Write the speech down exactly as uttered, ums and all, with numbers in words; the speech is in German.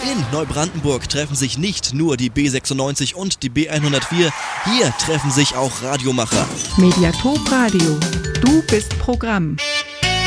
In Neubrandenburg treffen sich nicht nur die B sechsundneunzig und die B hundertvier, hier treffen sich auch Radiomacher. Mediatop Radio. Du bist Programm.